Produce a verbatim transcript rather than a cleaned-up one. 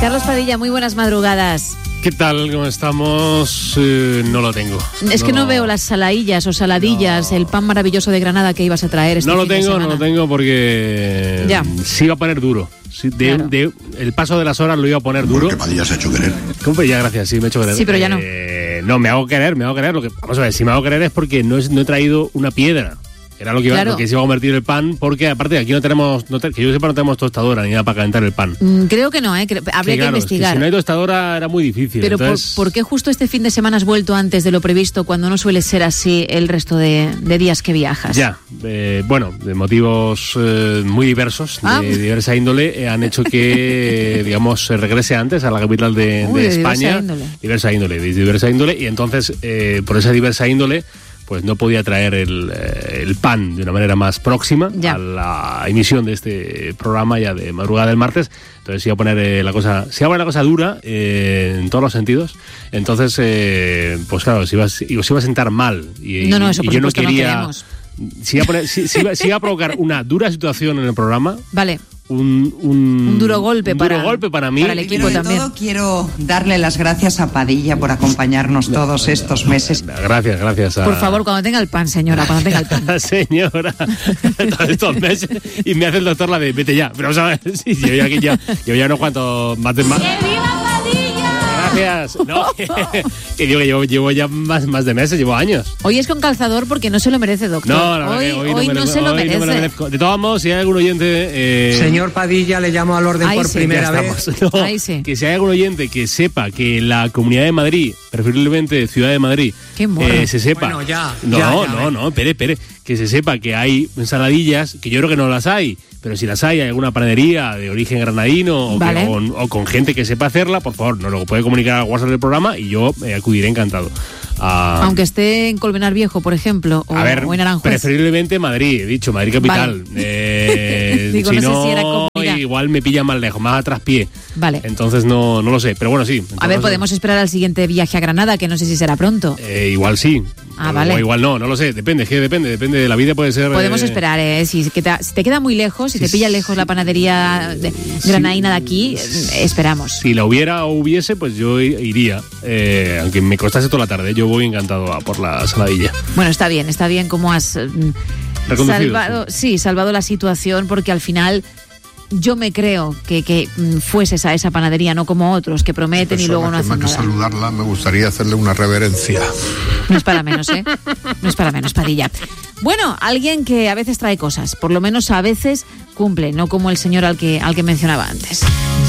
Carlos Padilla, muy buenas madrugadas. ¿Qué tal? ¿Cómo estamos? Eh, no lo tengo. Es no. que no veo las saladillas o saladillas, no. El pan maravilloso de Granada que ibas a traer este No lo fin de tengo, semana. no lo tengo porque ya. sí iba a poner duro. Sí, de, claro. de, el paso de las horas lo iba a poner duro. Porque Padilla se ha hecho querer. ¿Cómo? Ya, gracias, sí, me he hecho querer. Sí, pero ya no. Eh, no, me hago querer, me hago querer. Lo que, vamos a ver, si me hago querer es porque no, es, no he traído una piedra. Era lo que, iba, claro. lo que se iba a convertir el pan, porque aparte aquí no tenemos, no te, que yo sepa, no tenemos tostadora ni nada para calentar el pan. Mm, creo que no, ¿eh? Creo, habría sí, claro, que investigar. Es que si no hay tostadora era muy difícil. Pero entonces... ¿por, ¿por qué justo este fin de semana has vuelto antes de lo previsto cuando no suele ser así el resto de, de días que viajas? Ya, eh, bueno, de motivos eh, muy diversos, ah. de diversa índole, eh, han hecho que, digamos, se regrese antes a la capital de, Uy, de de España. Diversa índole. Diversa índole, de diversa índole, y entonces, eh, por esa diversa índole, pues no podía traer el, eh, el pan de una manera más próxima ya. a la emisión de este programa ya de madrugada del martes. Entonces se iba a poner eh, la cosa, se iba a poner la cosa dura eh, en todos los sentidos. Entonces, eh, pues claro, se iba, se iba a sentar mal. Y, no, no, eso y por yo no supuesto quería. No si, iba a poner, si, si, iba, si iba a provocar una dura situación en el programa. Vale. Un, un, un duro golpe un para, duro golpe para mí. para el equipo Primero de también. todo, quiero darle las gracias a Padilla por acompañarnos todos estos meses. Gracias, gracias. A... Por favor, cuando tenga el pan, señora, cuando tenga el pan. Señora, todos estos meses. Y me hace el doctor la de vete ya. Pero, ¿sabes? Sí, yo ya aquí ya, yo ya no cuanto más de más. ¡Que viva Padilla! Gracias. No, que, que digo que llevo, llevo ya más, más de meses, llevo años. Hoy es con calzador porque no se lo merece, doctor. No, la hoy, verdad que hoy, hoy no, me no lo, se lo hoy merece. no me lo merezco. De todos modos, si hay algún oyente... Eh, Señor Padilla, le llamo al orden Ahí por sí, primera ya vez. estamos. No, Ahí sí. Que si hay algún oyente que sepa que la Comunidad de Madrid, preferiblemente Ciudad de Madrid, Qué morro. eh, se sepa... Bueno, ya, no, ya, no, ya, no, no, espere, espere. Que se sepa que hay ensaladillas, que yo creo que no las hay, pero si las hay, hay alguna panadería de origen granadino o, vale. que, o, o con gente que sepa hacerla, por favor, nos lo puede comunicar al WhatsApp del programa y yo eh, acudiré encantado. A, Aunque esté en Colmenar Viejo, por ejemplo, o, a ver, o en Aranjuez. preferiblemente Madrid, he dicho, Madrid capital. Vale. Eh, Digo, si no sé no, si era comunidad. igual me pilla más lejos, más a traspié. Vale. Entonces no, no lo sé, pero bueno, sí. A ver, podemos esperar al siguiente viaje a Granada, que no sé si será pronto. Eh, igual sí. Ah, o, vale. O igual no, no lo sé, depende, es que depende, depende de la vida, puede ser... Podemos eh, esperar, ¿eh? Si, que te, si te queda muy lejos, si sí, te pilla lejos la panadería de, granaína de aquí, eh, esperamos. Si la hubiera o hubiese, pues yo iría. Eh, aunque me costase toda la tarde, yo voy encantado a por la saladilla. Bueno, está bien, está bien cómo has mm, salvado, sí, salvado la situación, porque al final... Yo me creo que, que mm, fueses a esa panadería, no como otros que prometen y luego no hacen nada. Más que saludarla, me gustaría hacerle una reverencia. No es para menos, ¿eh? No es para menos, Padilla. Bueno, alguien que a veces trae cosas, por lo menos a veces cumple, no como el señor al que, al que mencionaba antes.